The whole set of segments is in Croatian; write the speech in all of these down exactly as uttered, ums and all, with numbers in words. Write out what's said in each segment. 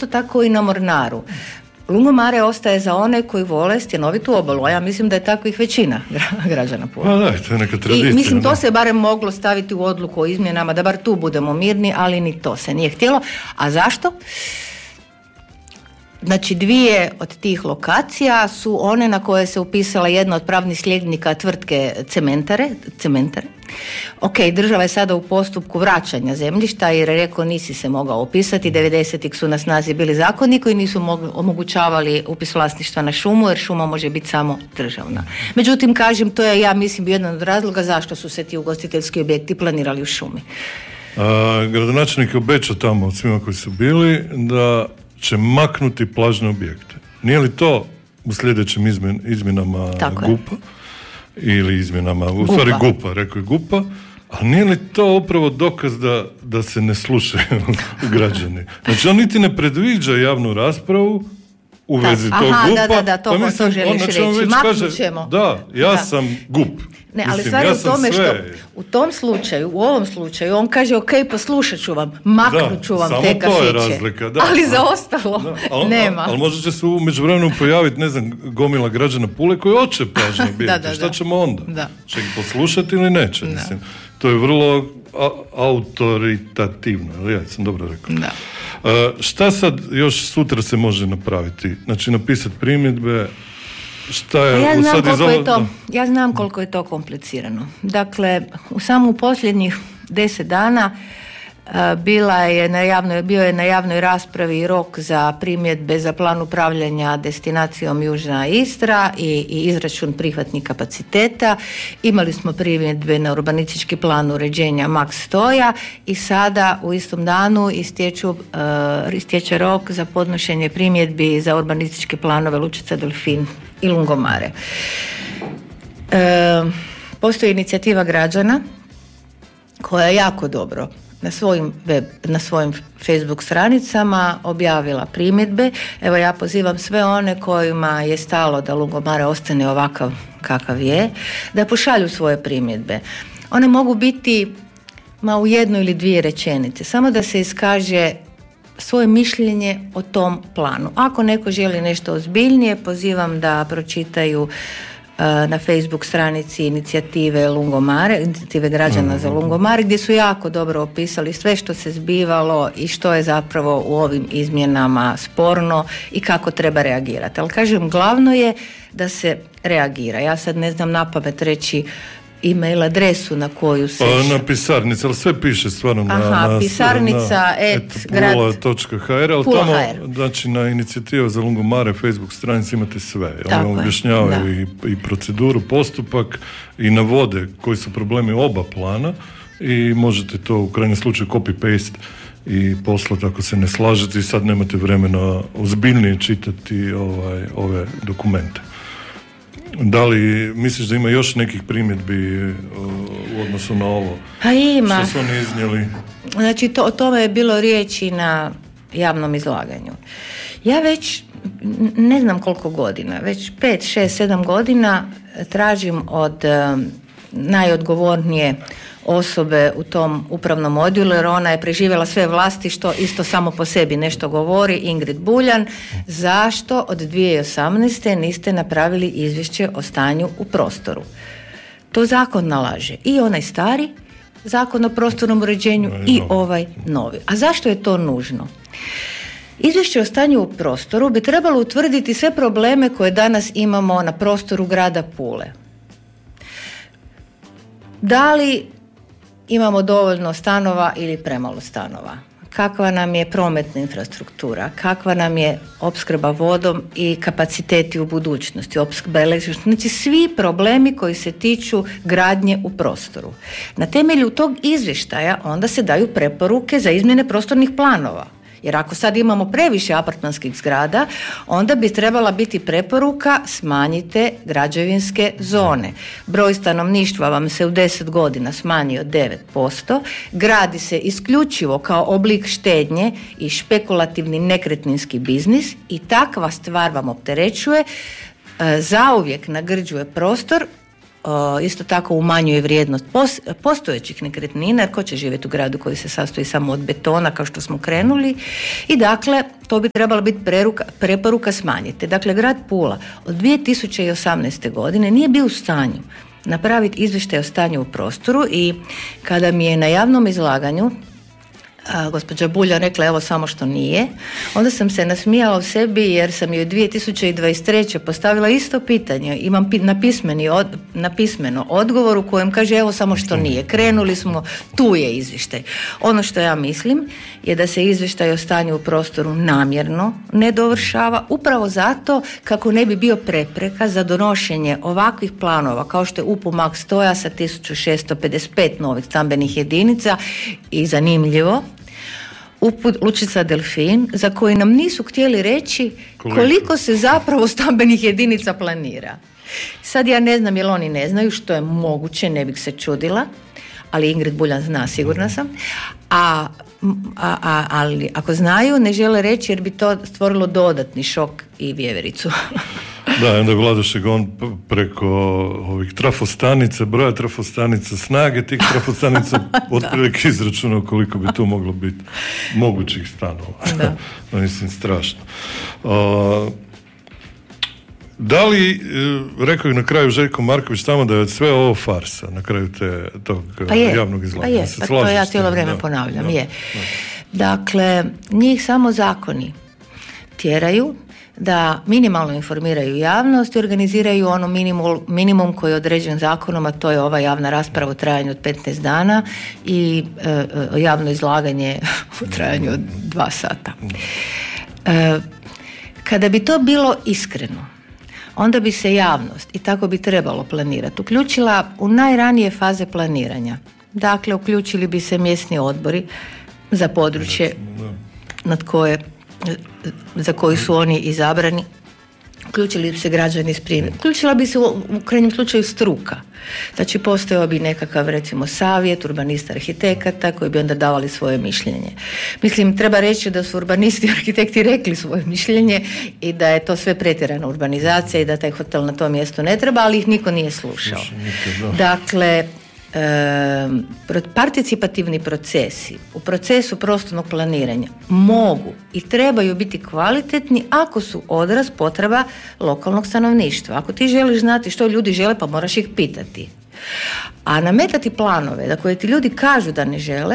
isto tako i na Mornaru. Lungomare ostaje za one koji vole stjenovitu obalu, a ja mislim da je takvih većina građana Pule. Pa da, to je neka tradicija. I mislim, to da. se barem moglo staviti u odluku o izmjenama, da bar tu budemo mirni, ali ni to se nije htjelo. A zašto? Znači, dvije od tih lokacija su one na koje se upisala jedna od pravnih sljednika tvrtke cementare, cementare. Ok, država je sada u postupku vraćanja zemljišta jer je rekao nisi se mogao upisati, devedesetih su na snazi bili zakoni koji nisu mogli, omogućavali upis vlasništva na šumu jer šuma može biti samo državna. Međutim, kažem, to je, ja mislim, jedan od razloga zašto su se ti ugostiteljski objekti planirali u šumi. A, gradonačelnik je obećao tamo od svima koji su bili da će maknuti plažne objekte. Nije li to u sljedećim izmjen, izmjenama Tako G U P-a? Ili izmjenama, u Gupa. stvari G U P-a, rekao je G U P-a, a nije li to upravo dokaz da, da se ne slušaju građani? Znači, on niti ne predviđa javnu raspravu u vezi da, tog aha, G U P-a. da, da, da, to, pa to mislim, želiš on, znači, reći. on već Maknut kaže, ćemo. da, ja Da. sam G U P. Ne, ali mislim, stvar je ja u tome sve. što u tom slučaju, u ovom slučaju, on kaže ok, poslušat ću vam, maknut ću vam samo te kafiće. to je razlika, da. Ali za ostalo Da, ali, nema. Ali, ali možda će se u međuvremenu pojaviti, ne znam, gomila građana Pule koji hoće plažne objekte. Da, da, Šta da. ćemo onda? Da. Će ih poslušati ili neće? Da. Mislim, to je vrlo a, autoritativno, ali ja sam dobro rekao. Da. A, šta sad još sutra se može napraviti? Znači, napisati primjedbe. Šta je, Ja znam, sad koliko ovo, je to, ja znam koliko je to komplicirano. Dakle, u samo u posljednjih deset dana uh, bila je na javnoj, bio je na javnoj raspravi rok za primjedbe za plan upravljanja destinacijom Južna Istra i, i izračun prihvatnih kapaciteta. Imali smo primjedbe na urbanistički plan uređenja Max Stoja i sada u istom danu istječu, uh, istječe rok za podnošenje primjedbi za urbanističke planove Lučica Delfin i Lungomare. E, postoji inicijativa građana koja je jako dobro na svojim web, na svojim Facebook stranicama objavila primjedbe. Evo, ja pozivam sve one kojima je stalo da Lungomare ostane ovakav kakav je, da pošalju svoje primjedbe. One mogu biti ma u jednu ili dvije rečenice, samo da se iskaže svoje mišljenje o tom planu. Ako neko želi nešto ozbiljnije, pozivam da pročitaju uh, na Facebook stranici inicijative Lungomare, inicijative građana za Lungomare, gdje su jako dobro opisali sve što se zbivalo i što je zapravo u ovim izmjenama sporno i kako treba reagirati. Ali kažem, glavno je da se reagira. Ja sad ne znam napamet reći e-mail adresu na koju se... Pa na pisarnici, ali sve piše stvarno na... Aha, na, pisarnica na, et grad... pula točka ha er, ali Pula tamo, ha er. znači na inicijativu za Lungomare Facebook stranici imate sve. Tako Oni je, objašnjavaju i, i proceduru, postupak i navode koji su problemi oba plana i možete to u krajnjem slučaju copy-paste i poslati ako se ne slažete i sad nemate vremena ozbiljnije čitati ovaj, ove dokumente. Da li misliš da ima još nekih primjedbi uh, u odnosu na ovo? Pa ima. Što su oni iznijeli? Znači, to, o tome je bilo riječi na javnom izlaganju. Ja već ne znam koliko godina, već pet, šest, sedam godina tražim od um, najodgovornije osobe u tom upravnom odjelu, jer ona je preživjela sve vlasti, što isto samo po sebi nešto govori, Ingrid Buljan, zašto od dvije tisuće osamnaeste niste napravili izvješće o stanju u prostoru? To zakon nalaže. I onaj stari zakon o prostornom uređenju i ovaj novi. A zašto je to nužno? Izvješće o stanju u prostoru bi trebalo utvrditi sve probleme koje danas imamo na prostoru grada Pule. Da li imamo dovoljno stanova ili premalo stanova? Kakva nam je prometna infrastruktura? Kakva nam je opskrba vodom i kapaciteti u budućnosti? Opskrba električnom. Znači, svi problemi koji se tiču gradnje u prostoru. Na temelju tog izvještaja onda se daju preporuke za izmjene prostornih planova. Jer ako sad imamo previše apartmanskih zgrada, onda bi trebala biti preporuka smanjite građevinske zone. Broj stanovništva vam se u deset godina smanjio devet posto, gradi se isključivo kao oblik štednje i špekulativni nekretninski biznis i takva stvar vam opterećuje, zauvijek nagrđuje prostor isto tako umanjuje vrijednost postojećih nekretnina, jer ko će živjeti u gradu koji se sastoji samo od betona kao što smo krenuli, i dakle to bi trebala biti preruka, preporuka smanjiti. Dakle, grad Pula od dvije tisuće osamnaeste. godine nije bio u stanju napraviti izvještaj o stanju u prostoru, i kada mi je na javnom izlaganju a, gospođa Bulja rekla evo samo što nije, onda sam se nasmijala u sebi jer sam joj dvije tisuće dvadeset treće. postavila isto pitanje, imam pi- na, pismeni od, na pismeno odgovor u kojem kaže evo samo što nije, krenuli smo, tu je izvještaj. Ono što ja mislim je da se izvještaj o stanju u prostoru namjerno ne dovršava, upravo zato kako ne bi bio prepreka za donošenje ovakvih planova kao što je U P U Max Stoja sa tisuću šesto pedeset pet novih stambenih jedinica, i zanimljivo U P U Lučica Delfin, za koji nam nisu htjeli reći koliko, koliko se zapravo stambenih jedinica planira. Sad ja ne znam jel oni ne znaju, što je moguće, ne bih se čudila, ali Ingrid Buljan zna, sigurna sam, a, a, a, ali ako znaju ne žele reći jer bi to stvorilo dodatni šok i vjevericu. Da, onda Vladušek on preko ovih trafostanica, broja trafostanica, snage tih trafostanica otprilike izračunao koliko bi tu moglo biti mogućih stanova. Da. Mislim, strašno. Uh, da li, rekao je na kraju Željko Marković tamo da je sve ovo farsa na kraju te, tog pa je, javnog izlaganja? Pa je, pa to ja cijelo vrijeme da, ponavljam, da, je. Da. Dakle, njih samo zakoni tjeraju da minimalno informiraju javnost i organiziraju ono minimum, minimum koji je određen zakonom, a to je ova javna rasprava u trajanju od petnaest dana i e, javno izlaganje u trajanju od dva sata. E, kada bi to bilo iskreno, onda bi se javnost, i tako bi trebalo planirati, uključila u najranije faze planiranja. Dakle, uključili bi se mjesni odbori za područje nad koje za koji su oni izabrani, uključili bi se građani iz primjera, uključila bi se u, u krajnjem slučaju struka. Znači postojao bi nekakav recimo savjet urbanista arhitekata koji bi onda davali svoje mišljenje. Mislim, treba reći da su urbanisti i arhitekti rekli svoje mišljenje i da je to sve pretjerana urbanizacija i da taj hotel na tom mjestu ne treba, ali ih niko nije slušao. Dakle, E, participativni procesi u procesu prostornog planiranja mogu i trebaju biti kvalitetni ako su odraz potreba lokalnog stanovništva. Ako ti želiš znati što ljudi žele, pa moraš ih pitati. A nametati planove da koje ti ljudi kažu da ne žele,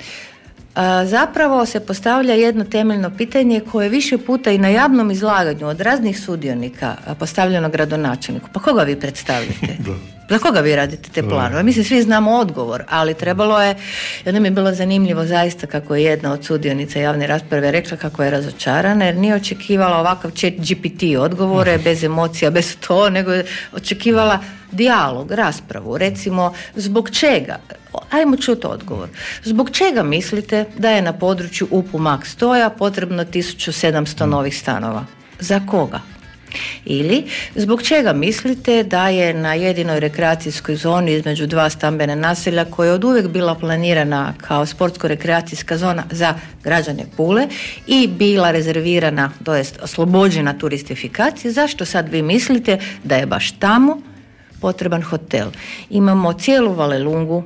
a, zapravo se postavlja jedno temeljno pitanje koje više puta i na javnom izlaganju od raznih sudionika postavljeno gradonačelniku. Pa koga vi predstavljate? Za koga vi radite te planove? Mislim, svi znamo odgovor, ali trebalo je, i onda mi je bilo zanimljivo zaista kako je jedna od sudionica javne rasprave rekla kako je razočarana, jer nije očekivala ovakav chat G P T odgovore, bez emocija, bez to, nego je očekivala dijalog, raspravu. Recimo, zbog čega? Ajmo čuti odgovor. Zbog čega mislite da je na području U P U Max Stoja potrebno tisuću sedamsto novih stanova? Za koga? Ili zbog čega mislite da je na jedinoj rekreacijskoj zoni između dva stambena naselja koja je od uvijek bila planirana kao sportsko-rekreacijska zona za građane Pule i bila rezervirana, to jest oslobođena turistifikacije, zašto sad vi mislite da je baš tamo potreban hotel? Imamo cijelu Valelungu,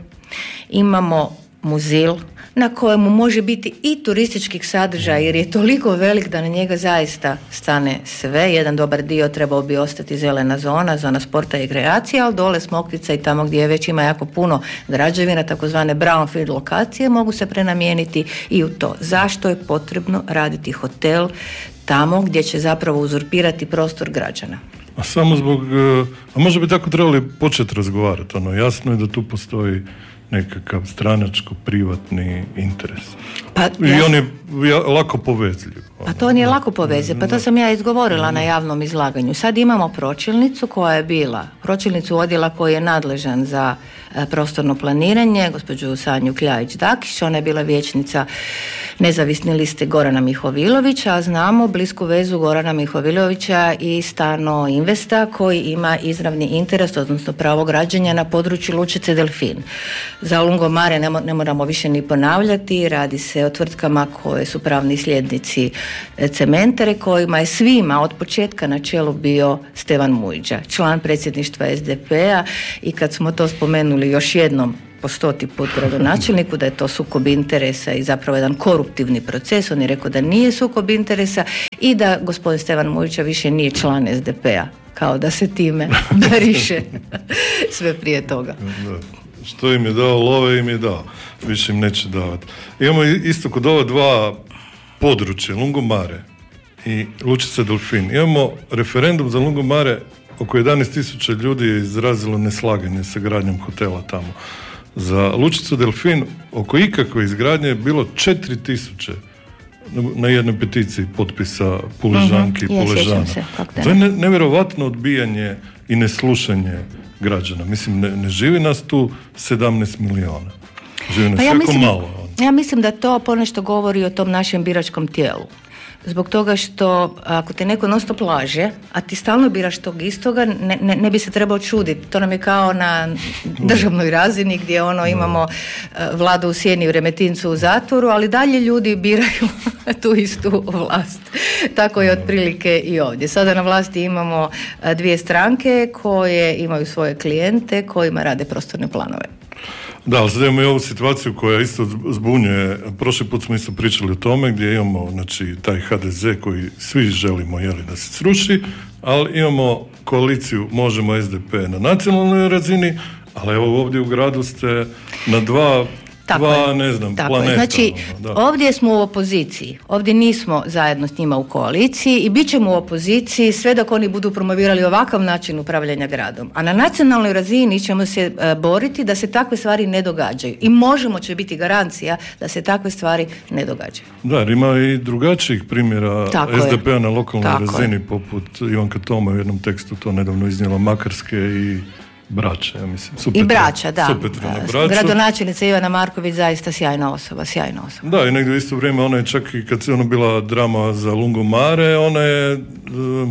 imamo Muzil na kojemu može biti i turističkih sadržaja jer je toliko velik da na njega zaista stane sve. Jedan dobar dio trebao bi ostati zelena zona, zona sporta i rekreacije, ali dole Smokvica i tamo gdje već ima jako puno građevina, takozvane brownfield lokacije, mogu se prenamijeniti i u to. Zašto je potrebno raditi hotel tamo gdje će zapravo uzurpirati prostor građana? A samo zbog, a možda bi tako trebali početi razgovarati, ono, jasno je da tu postoji nekakav stranačko-privatni interes. Pa, I ja, on je lako povezljiv. Pa to nije lako povezljiv, pa to sam ja izgovorila na javnom izlaganju. Sad imamo pročelnicu koja je bila, pročelnicu odjela koji je nadležan za prostorno planiranje, gospođu Sanju Kljajić-Dakić, ona je bila vijećnica nezavisne liste Gorana Mihovilovića, a znamo blisku vezu Gorana Mihovilovića i Stano Investa koji ima izravni interes, odnosno pravo građenja na području Lučice Delfin. Za Lungomare ne, ne moramo više ni ponavljati, radi se o tvrtkama koje su pravni sljednici Cementare, kojima je svima od početka na čelu bio Stevan Mujđa, član predsjedništva es de pe-a, i kad smo to spomenuli još jednom po stoti put gradonačelniku da je to sukob interesa i zapravo jedan koruptivni proces, on je rekao da nije sukob interesa i da gospodin Stevan Mujđa više nije član es de pe-a, kao da se time bariše sve prije toga. Da. Što im je dao love, im je dao. Više im neće davati. Imamo isto kod ova dva područja, Lungomare i Lučica Delfin. Imamo referendum za Lungomare, oko jedanaest tisuća ljudi je izrazilo neslaganje sa gradnjom hotela tamo. Za Lučicu Delfin oko ikakve izgradnje je bilo četiri tisuće na jednoj peticiji potpisa Puležanki i uh-huh. Puležana. To je ne, nevjerovatno odbijanje i neslušanje građana. Mislim, ne, ne živi nas tu sedamnaest miliona. Živi nas pa ja jako mislim, malo. Ja mislim da to ponešto govori o tom našem biračkom tijelu. Zbog toga što ako te neko non stop laže, a ti stalno biraš tog istoga, ne, ne, ne bi se trebao čuditi. To nam je kao na državnoj razini gdje ono imamo Vladu u sjeni u Remetincu u zatvoru, ali dalje ljudi biraju tu istu vlast. Tako je otprilike i ovdje. Sada na vlasti imamo dvije stranke koje imaju svoje klijente kojima rade prostorne planove. Da, ali sad imamo i ovu situaciju koja isto zbunjuje. Prošli put smo isto pričali o tome gdje imamo, znači, taj ha de ze koji svi želimo, jeli, da se sruši, ali imamo koaliciju Možemo es de pe na nacionalnoj razini, ali evo ovdje u gradu ste na dva Tako dva, je. ne znam, Tako planeta. Je. Znači, da. ovdje smo u opoziciji. Ovdje nismo zajedno s njima u koaliciji i bit ćemo u opoziciji sve dok oni budu promovirali ovakav način upravljanja gradom. A na nacionalnoj razini ćemo se uh, boriti da se takve stvari ne događaju. I Možemo će biti garancija da se takve stvari ne događaju. Da, ima i drugačijih primjera Tako es de pe-a je. na lokalnoj Tako razini, je. poput Ivanka Toma u jednom tekstu to nedavno iznijela, Makarske i Braća, ja mislim. Supetra, I Braća, da. Gradonačelnica Ivana Marković zaista sjajna osoba, sjajna osoba. Da, i negdje u isto vrijeme ona je čak i kad se ona bila drama za Lungomare, ona je